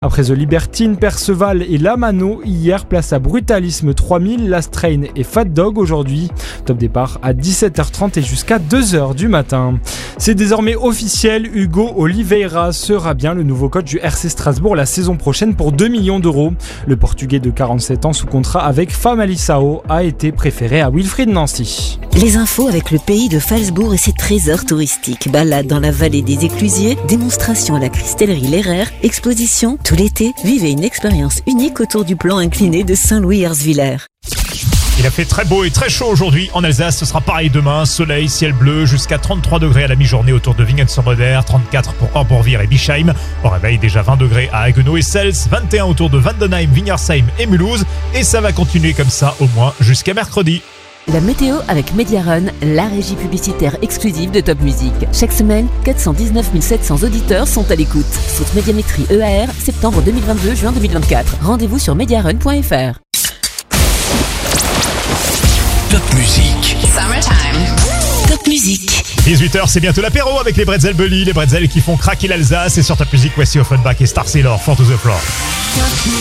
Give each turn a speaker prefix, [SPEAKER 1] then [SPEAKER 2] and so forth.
[SPEAKER 1] Après The Libertine, Perceval et Lamano, hier, place à Brutalisme 3000, Last Train et Fat Dog aujourd'hui. Top départ à 17h30 et jusqu'à 2h du matin. C'est désormais officiel, Hugo Oliveira sera bien le nouveau coach du RC Strasbourg la saison prochaine pour 2 millions d'euros. Le Portugais de 47 ans sous contrat avec Famalicão a été préféré à Wilfried Nancy.
[SPEAKER 2] Les infos avec le pays de Phalsbourg et ses trésors touristiques. Balade dans la vallée des Éclusiers, démonstration à la cristallerie Lerrer, exposition tout l'été. Vivez une expérience unique autour du plan incliné de Saint-Louis-Herzwiller.
[SPEAKER 3] Il a fait très beau et très chaud aujourd'hui en Alsace. Ce sera pareil demain. Soleil, ciel bleu, jusqu'à 33 degrés à la mi-journée autour de Wingen-sur-Moder, 34 pour Orborvir et Bischheim. Au réveil, déjà 20 degrés à Haguenau et Sels, 21 autour de Vandenheim, Wignersheim et Mulhouse. Et ça va continuer comme ça au moins jusqu'à mercredi.
[SPEAKER 2] La météo avec Mediarun, la régie publicitaire exclusive de Top Music. Chaque semaine, 419 700 auditeurs sont à l'écoute. Source Médiamétrie EAR, septembre 2022, juin 2024. Rendez-vous sur mediarun.fr.
[SPEAKER 4] Top Music.
[SPEAKER 2] Summertime. Top Music.
[SPEAKER 3] 18h, c'est bientôt l'apéro avec les Bretzel Bully, les Bretzel qui font craquer l'Alsace. Et sur Top Music, voici Offenbach et Star Sailor, For to the Floor.